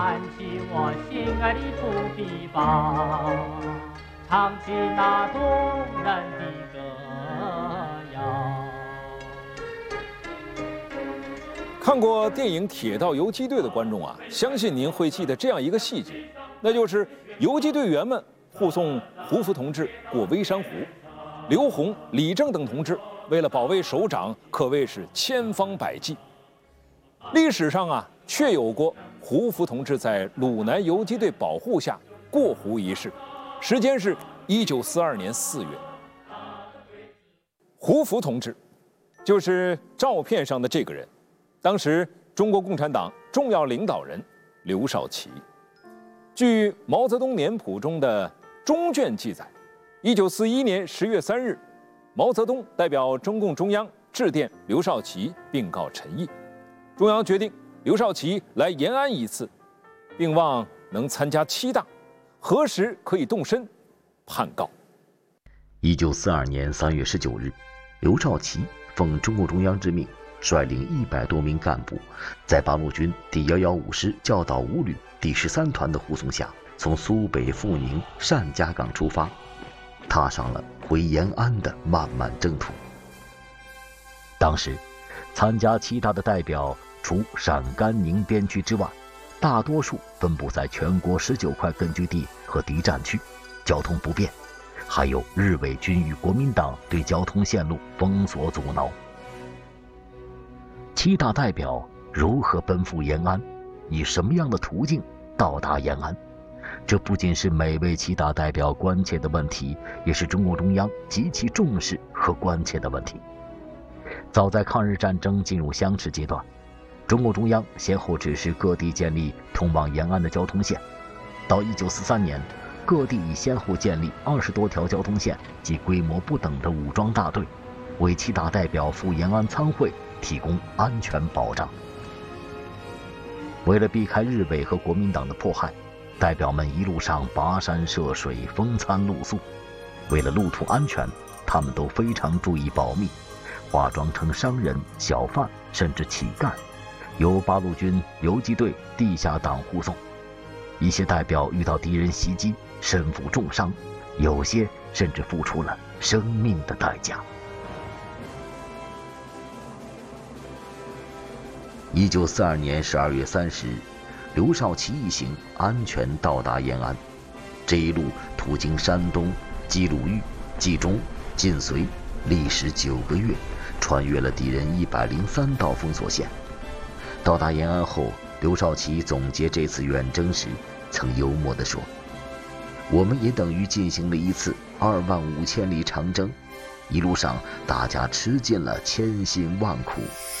弹起我心爱的土琵琶，唱起那动人的歌谣。 看过电影《铁道游击队》的观众啊，相信您会记得这样一个细节，那就是游击队员们护送胡佛同志过微山湖，刘洪、李正等同志为了保卫首长，可谓是千方百计。历史上啊，确有过胡佛同志在鲁南游击队保护下过湖一事，时间是1942年4月。胡佛同志就是照片上的这个人，当时中国共产党重要领导人刘少奇。据毛泽东年谱中的中卷记载，1941年10月3日，毛泽东代表中共中央致电刘少奇，并告陈意。中央决定刘少奇来延安一次，并望能参加7大，何时可以动身，盼告。 1942年3月19日，刘少奇奉中共中央之命，率领100多名干部，在八路军第115师教导五旅第13团的护送下，从苏北阜宁单家港出发，踏上了回延安的漫漫征途。当时参加7大的代表除陕甘宁边区之外，大多数分布在全国19块根据地和敌占区，交通不便，还有日伪军与国民党对交通线路封锁阻挠。7大代表如何奔赴延安，以什么样的途径到达延安，这不仅是每位7大代表关切的问题，也是中共中央极其重视和关切的问题。早在抗日战争进入相持阶段，中共中央先后指示各地建立通往延安的交通线。到1943年，各地已先后建立20多条交通线及规模不等的武装大队，为7大代表赴延安参会提供安全保障。为了避开日伪和国民党的迫害，代表们一路上跋山涉水，风餐露宿。为了路途安全，他们都非常注意保密，化妆成商人、小贩甚至乞丐，由八路军游击队地下党护送。一些代表遇到敌人袭击，身负重伤，有些甚至付出了生命的代价。1942年12月30日，刘少奇一行安全到达延安。这一路途经山东、冀鲁豫、冀中、晋绥，历时9个月，穿越了敌人103道封锁线。到达延安后，刘少奇总结这次远征时，曾幽默地说：“我们也等于进行了一次25000里长征，一路上大家吃尽了千辛万苦。”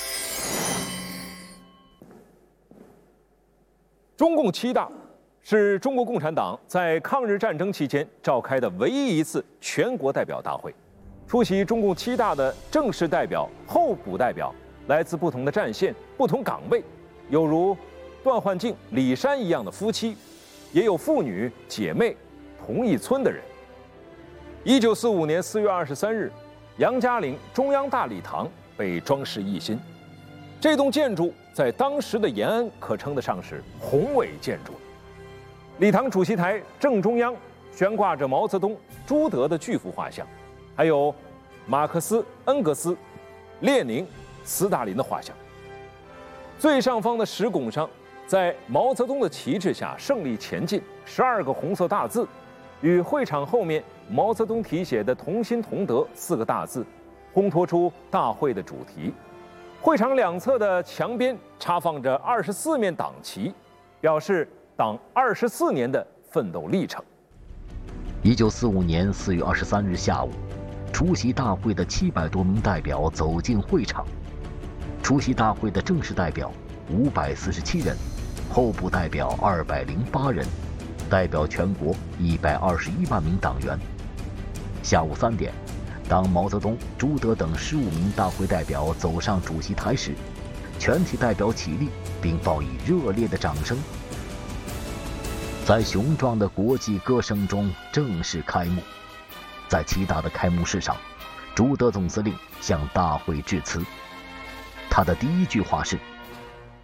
中共7大是中国共产党在抗日战争期间召开的唯一一次全国代表大会。出席中共7大的正式代表、候补代表来自不同的战线、不同岗位，有如段焕静、李山一样的夫妻，也有父女姐妹同一村的人。1945年4月23日，杨家岭中央大礼堂被装饰一新。这栋建筑在当时的延安可称得上是宏伟建筑。礼堂主席台正中央悬挂着毛泽东、朱德的巨幅画像，还有马克思、恩格斯、列宁、斯大林的画像。最上方的石拱上，在毛泽东的旗帜下胜利前进12个红色大字，与会场后面毛泽东题写的同心同德4个大字，烘托出大会的主题。会场两侧的墙边插放着24面党旗，表示党24年的奋斗历程。 1945年4月23日下午，出席大会的700多名代表走进会场。出席大会的正式代表547人，候补代表208人，代表全国121万名党员。下午3点，当毛泽东、朱德等15名大会代表走上主席台时，全体代表起立并报以热烈的掌声。在雄壮的国际歌声中正式开幕。在7大的开幕式上，朱德总司令向大会致辞。他的第一句话是：